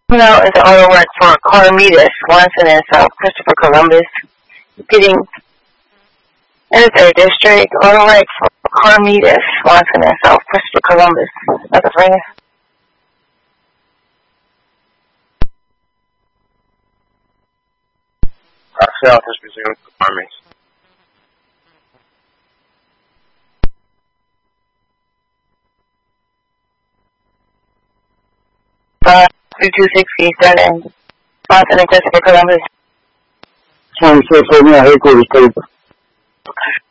Now is the auto work for Carmitas, Swanson, and South Christopher Columbus. Getting in the 3rd District, auto work for Carmitas, Swanson, and South Christopher Columbus. That's ringing. South is resumed performance. Uh, 3267, Swanson and Christopher Columbus. 26 headquarters, please. Okay.